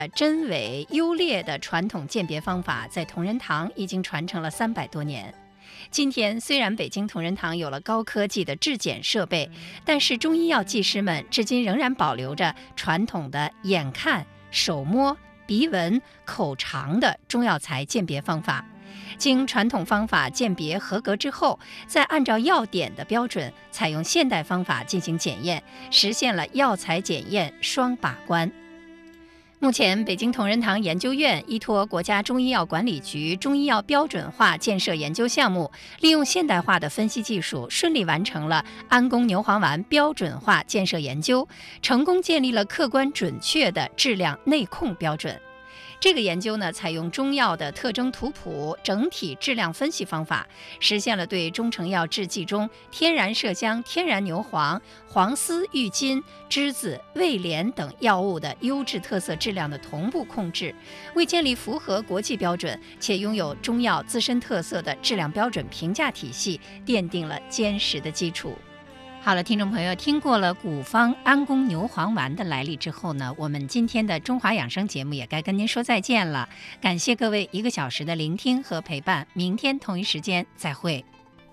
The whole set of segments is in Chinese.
真伪优劣的传统鉴别方法在同仁堂已经传承了300多年。今天虽然北京同仁堂有了高科技的质检设备，但是中医药技师们至今仍然保留着传统的眼看、手摸、鼻闻、口尝的中药材鉴别方法。经传统方法鉴别合格之后，再按照药典的标准，采用现代方法进行检验，实现了药材检验双把关。目前，北京同仁堂研究院依托国家中医药管理局中医药标准化建设研究项目，利用现代化的分析技术，顺利完成了安宫牛黄丸标准化建设研究，成功建立了客观准确的质量内控标准。这个研究呢，采用中药的特征图谱整体质量分析方法，实现了对中成药制剂中天然麝香、天然牛黄、黄丝、郁金、栀子、味莲等药物的优质特色质量的同步控制，为建立符合国际标准且拥有中药自身特色的质量标准评价体系奠定了坚实的基础。好了，听众朋友，听过了古方安宫牛黄丸的来历之后呢，我们今天的中华养生节目也该跟您说再见了。感谢各位1个小时的聆听和陪伴，明天同一时间再会。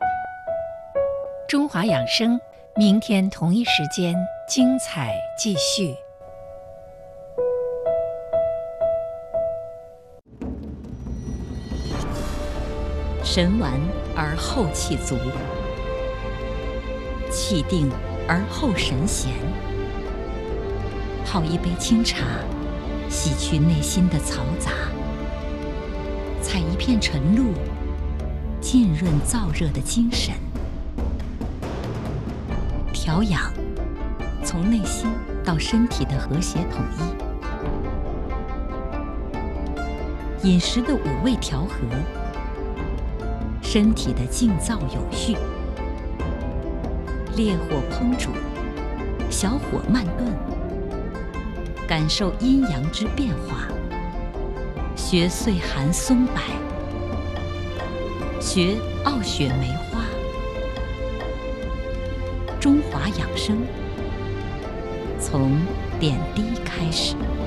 中华养生，明天同一时间精彩继续。 神完而后气足，气定而后神闲。泡一杯清茶，洗去内心的嘈杂；采一片晨露，浸润燥热的精神。调养，从内心到身体的和谐统一。饮食的5味调和，身体的静躁有序。烈火烹煮，小火慢炖，感受阴阳之变化。学岁寒松柏，学傲雪梅花。中华养生，从点滴开始。